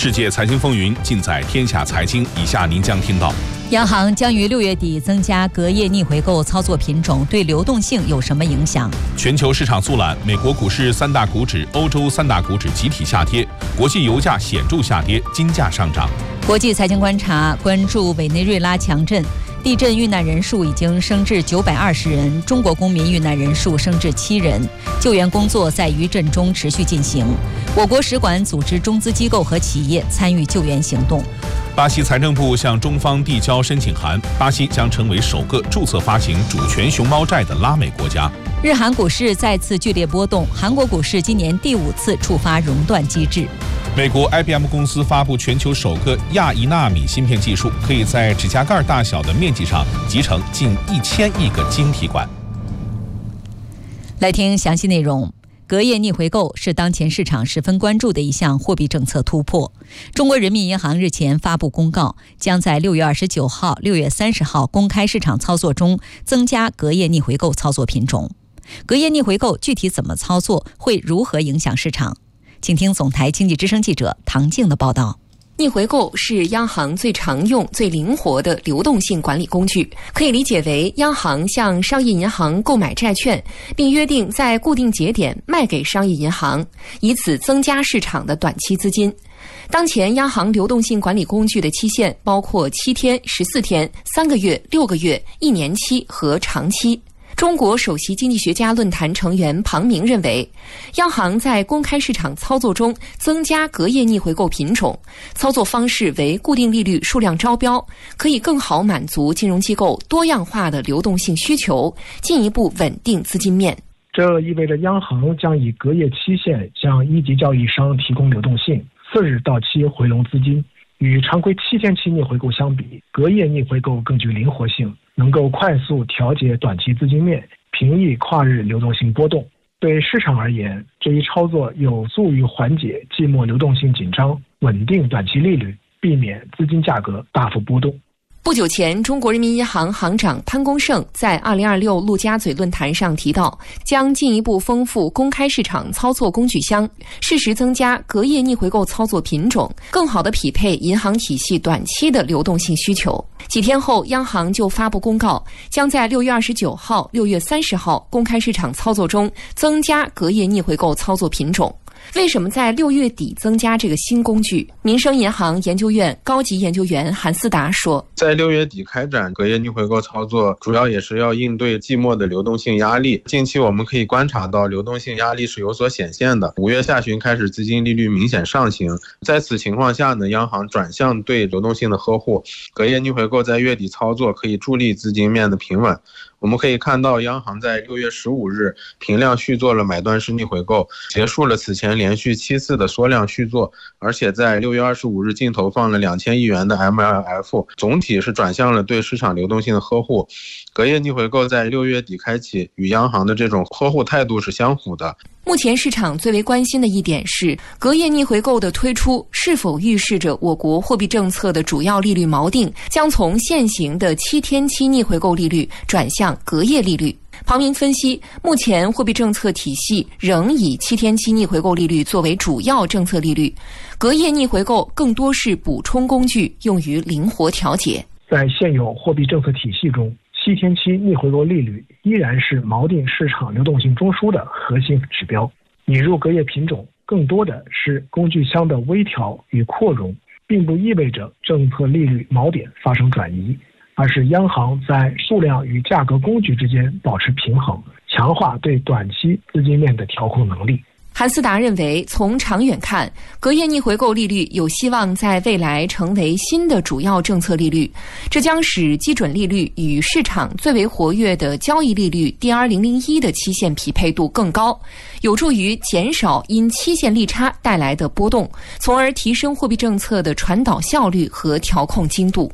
世界财经风云尽在天下财经，以下您将听到： 央行将于6月底增加隔夜逆回购操作品种，对流动性有什么影响？ 全球市场速览，美国股市3大股指、欧洲3大股指集体下跌，国际油价显著下跌，金价上涨。 国际财经观察关注委内瑞拉强震，地震遇难人数已经升至920人，中国公民遇难人数升至7人，救援工作在余震中持续进行。我国使馆组织中资机构和企业参与救援行动。 巴西财政部向中方递交申请函，巴西将成为首个注册发行主权熊猫债的拉美国家。 日韩股市再次剧烈波动，韩国股市今年第5次触发熔断机制。 美国 IBM 公司发布全球首个亚1纳米芯片技术，可以在指甲盖大小的面积上集成近1000亿个晶体管。 来听详细内容。隔夜逆回购是当前市场十分关注的一项货币政策突破。中国人民银行日前发布公告，将在6月29号、6月30号公开市场操作中增加隔夜逆回购操作品种。隔夜逆回购具体怎么操作，会如何影响市场？请听总台经济之声记者唐静的报道。 逆回购是央行最常用、最灵活的流动性管理工具，可以理解为央行向商业银行购买债券，并约定在固定节点卖给商业银行，以此增加市场的短期资金。当前央行流动性管理工具的期限包括7天、14天、3个月、6个月、1年期和长期。中国首席经济学家论坛成员庞明认为，央行在公开市场操作中增加隔夜逆回购品种，操作方式为固定利率数量招标，可以更好满足金融机构多样化的流动性需求，进一步稳定资金面。 这意味着央行将以隔夜期限向一级交易商提供流动性，4日到期回笼资金。与常规7天期逆回购相比，隔夜逆回购更具灵活性，能够快速调节短期资金面，平抑跨日流动性波动。对市场而言，这一操作有助于缓解季末流动性紧张，稳定短期利率，避免资金价格大幅波动。 不久前，中国人民银行行长潘功胜在2026陆家嘴论坛上提到，将进一步丰富公开市场操作工具箱，适时增加隔夜逆回购操作品种，更好地匹配银行体系短期的流动性需求。几天后，央行就发布公告，将在6月29号、6月30号公开市场操作中增加隔夜逆回购操作品种。为什么在6月底增加这个新工具？民生银行研究院高级研究员韩思达说， 在6月底开展隔夜逆回购操作，主要也是要应对季末的流动性压力。近期我们可以观察到流动性压力是有所显现的，5月下旬开始资金利率明显上行，在此情况下呢，央行转向对流动性的呵护，隔夜逆回购在月底操作可以助力资金面的平稳。我们可以看到，央行在6月15日平量续做了买断式逆回购，结束了此前连续7次的缩量续做，而且在6月25日净投放了2000亿元的 MLF， 总体是转向了对市场流动性的呵护。隔夜逆回购在6月底开启，与央行的这种呵护态度是相符的。 目前市场最为关心的一点是，隔夜逆回购的推出是否预示着我国货币政策的主要利率锚定将从现行的7天期逆回购利率转向隔夜利率。庞明分析，目前货币政策体系仍以7天期逆回购利率作为主要政策利率，隔夜逆回购更多是补充工具，用于灵活调节。 在现有货币政策体系中，7天期逆回购利率依然是锚定市场流动性中枢的核心指标。引入隔夜品种更多的是工具箱的微调与扩容，并不意味着政策利率锚点发生转移，而是央行在数量与价格工具之间保持平衡，强化对短期资金面的调控能力。 韩思达认为，从长远看，隔夜逆回购利率有希望在未来成为新的主要政策利率，这将使基准利率与市场最为活跃的交易利率 DR001 的期限匹配度更高，有助于减少因期限利差带来的波动，从而提升货币政策的传导效率和调控精度。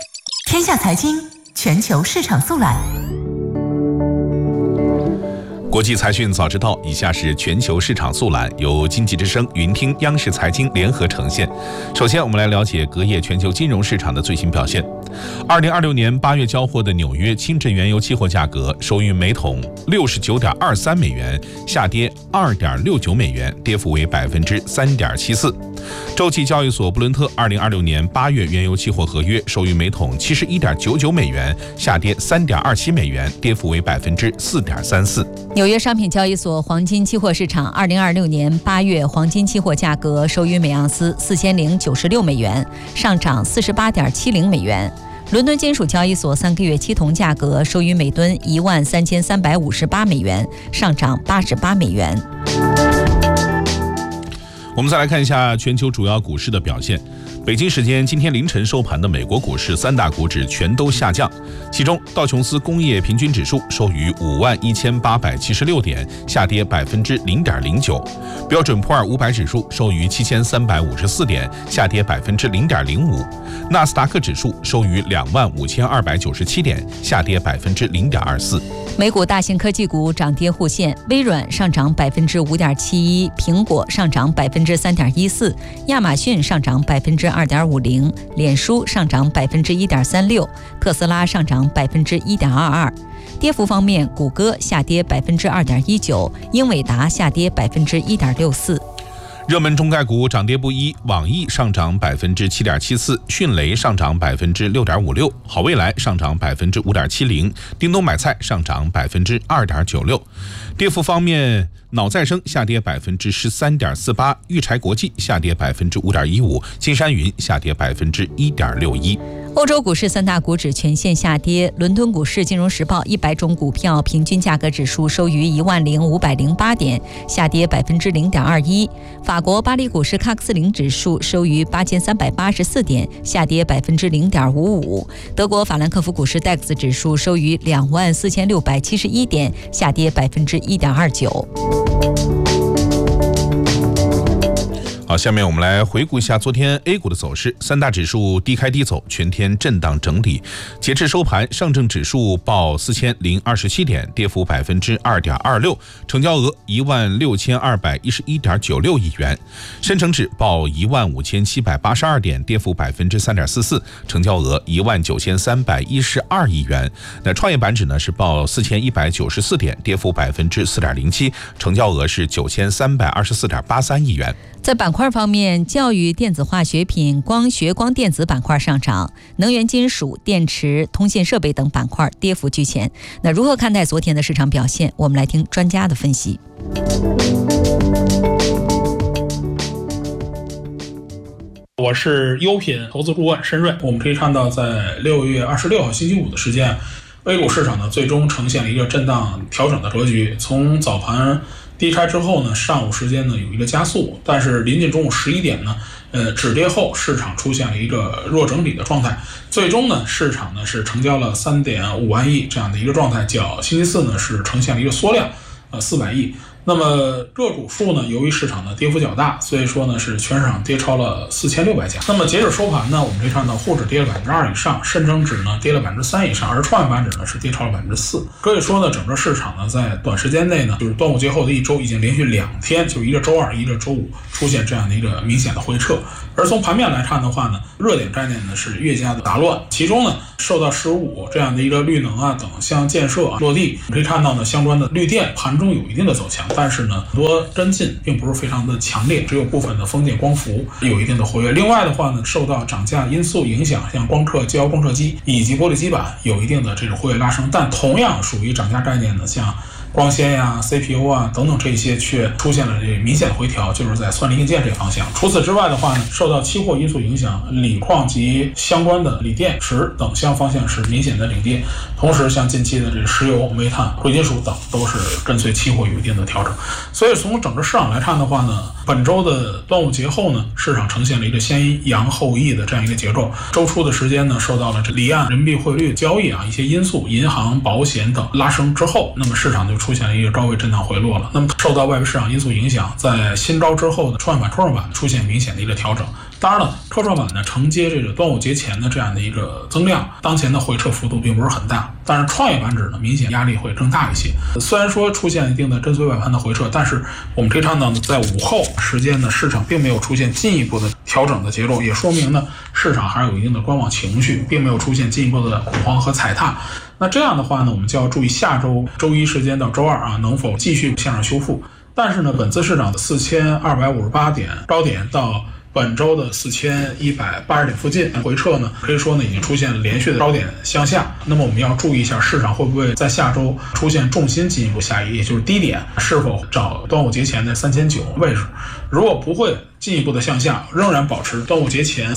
天下财经全球市场速览。 国际财讯早知道，以下是全球市场速览，由经济之声、云听、央视财经联合呈现。首先，我们来了解隔夜全球金融市场的最新表现。2026年8月交货的纽约轻质原油期货价格收于每桶69.23美元，下跌2.69美元，跌幅为3.74%。洲际交易所布伦特2026年8月原油期货合约收于每桶71.99美元，下跌3.27美元，跌幅为4.34%。 纽约商品交易所黄金期货市场2026年8月黄金期货价格收于每盎司4096美元，上涨48.70美元。伦敦金属交易所3个月期铜价格收于每吨13358美元，上涨88美元。 我们再来看一下全球主要股市的表现。北京时间今天凌晨收盘的美国股市3大股指全都下降，其中道琼斯工业平均指数收于51876点，下跌0.09%；标准普尔500指数收于7354点，下跌0.05%；纳斯达克指数收于25297点，下跌0.24%。 美股大型科技股涨跌互现，微软上涨5.71%，苹果上涨3.14%，亚马逊上涨2.50%，脸书上涨1.36%，特斯拉上涨1.22%。跌幅方面，谷歌下跌2.19%，英伟达下跌1.64%。 热门中概股涨跌不一，网易上涨7.74%，迅雷上涨6.56%，好未来上涨5.70%，叮咚买菜上涨2.96%。跌幅方面，脑再生下跌13.48%，裕柴国际下跌5.15%，金山云下跌1.61%。 欧洲股市3大股指全线下跌，伦敦股市金融时报100种股票平均价格指数收于10508点，下跌0.21%。法国巴黎股市喀克斯林指数收于8384点，下跌0.55%。德国法兰克福股市 DAX 指数收于24671点，下跌1.29%。 好，下面我们来回顾一下昨天 A 股的走势。3大指数低开低走，全天震荡整理。截至收盘，上证指数报4027点，跌幅2.26%，成交额16211.96亿元；深成指报15782点，跌幅3.44%，成交额19312亿元。那创业板指呢是报4194点，跌幅4.07%，成交额是9324.83亿元。 在板块方面，教育、电子化学品、光学光电子板块上涨，能源金属、电池、通信设备等板块跌幅居前。那如何看待昨天的市场表现？我们来听专家的分析。 我是优品投资顾问申瑞。我们可以看到，在6月26号星期五的时间，A 股市场呢最终呈现了一个震荡调整的格局。从早盘低开之后呢，上午时间呢有一个加速，但是临近中午11点呢，止跌后市场出现了一个弱整理的状态，最终呢市场呢是成交了3.5万亿这样的一个状态，较星期四呢是呈现了一个缩量，400亿。那么个股数呢，由于市场的跌幅较大，所以说呢是全市场跌超了4600家。那么截止收盘呢，我们可以看到沪指跌了2%以上，深成指呢跌了3%以上，而创业板指呢是跌超了4%。可以说呢，整个市场呢在短时间内呢，就是端午节后的一周，已经连续2天，就一个周二一个周五出现这样的一个明显的回撤。而从盘面来看的话呢，热点概念呢是越加的杂乱，其中呢受到15这样的一个绿能啊等项建设落地，可以看到呢相关的绿电盘中有一定的走强，但是呢很多跟进并不是非常的强烈，只有部分的风电光伏有一定的活跃。另外的话呢，受到涨价因素影响，像光刻胶、光刻机以及玻璃基板有一定的这种活跃拉升，但同样属于涨价概念的，像光纤呀、CPU 啊等等这些却出现了这明显的回调，就是在算力硬件这方向。除此之外的话呢，受到期货因素影响，锂矿及相关的锂电池等相方向是明显的领跌。同时像近期的这个石油、煤炭、贵金属等都是跟随期货有一定的调整。所以从整个市场来看的话呢，本周的端午节后呢，市场呈现了一个先扬后抑的这样一个结构。周初的时间呢，受到了这离岸人民币汇率交易啊一些因素，银行、保险等拉升之后，那么市场就出现了一个高位震荡回落了。那么受到外围市场因素影响，在新高之后的创业板、科创板出现明显的一个调整。 当然了，科创板呢承接这个端午节前的这样的一个增量，当前的回撤幅度并不是很大，但是创业板指呢明显压力会更大一些。虽然说出现一定的跟随外盘的回撤，但是我们可以看到呢，在午后时间呢，市场并没有出现进一步的调整的节奏，也说明呢市场还是有一定的观望情绪，并没有出现进一步的恐慌和踩踏。那这样的话呢，我们就要注意下周周一时间到周二能否继续向上修复。但是呢，本次市场的4258点高点到本周的4180点附近回撤呢，可以说呢已经出现了连续的高点向下。那么我们要注意一下，市场会不会在下周出现重心进一步下移，也就是低点是否找端午节前的3900位置。如果不会进一步的向下，仍然保持端午节前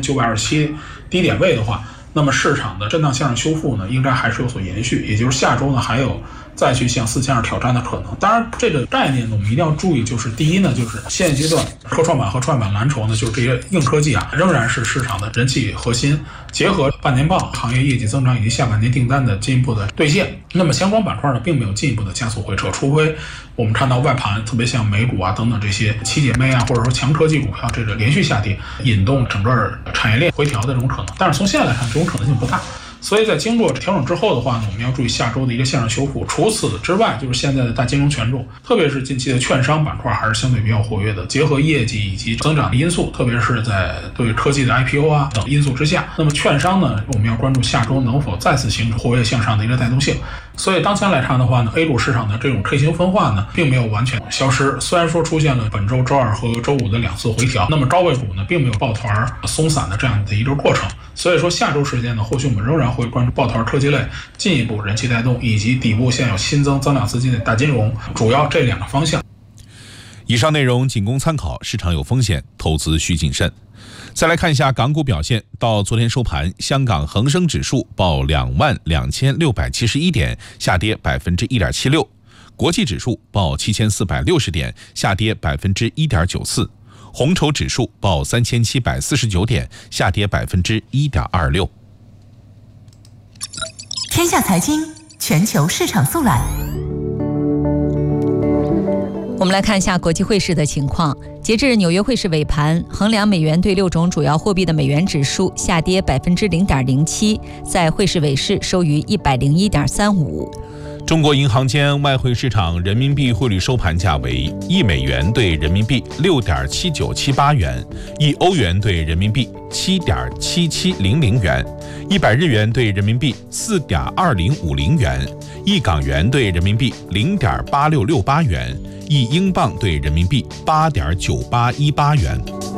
3927低点位的话，那么市场的震荡向上修复呢，应该还是有所延续，也就是下周呢还有再去向4200挑战的可能。当然，这个概念呢，我们一定要注意，就是第一呢，就是现阶段科创板和创业板蓝筹呢，就是这些硬科技仍然是市场的人气核心。结合半年报行业业绩增长以及下半年订单的进一步的兑现，那么相关板块呢，并没有进一步的加速回撤，除非我们看到外盘，特别像美股等等这些七姐妹或者说强科技股票这个连续下跌，引动整个产业链回调的这种可能。但是从现在来看，这种可能性不大。所以在经过调整之后的话呢，我们要注意下周的一个向上修复。除此之外，就是现在的大金融权重，特别是近期的券商板块还是相对比较活跃的。结合业绩以及增长的因素，特别是在对科技的 IPO 等因素之下，那么券商呢，我们要关注下周能否再次形成活跃向上的一个带动性。所以当前来看的话呢 ，A 股市场的这种 K 型分化呢，并没有完全消失。虽然说出现了本周周二和周五的2次回调，那么高位股呢，并没有抱团松散的这样的一个过程。所以说下周时间呢，或许我们仍然会关注抱团科技类进一步人气带动，以及底部现有新增增量资金的大金融，主要这2个方向。 以上内容仅供参考，市场有风险，投资需谨慎。再来看一下港股表现，到昨天收盘，香港恒生指数报22671点，下跌1.76%；国际指数报7460点，下跌1.94%；红筹指数报3749点，下跌1.26%。 天下财经全球市场速览。 我们来看一下国际汇市的情况。截至纽约汇市尾盘，衡量美元对6种主要货币的美元指数下跌0.07%，在汇市尾市收于101.35。 中国银行间外汇市场人民币汇率收盘价为1美元兑人民币6.7978元，1欧元兑人民币7.7700元，100日元兑人民币4.2050元，1港元兑人民币0.8668元，1英镑兑人民币8.9818元。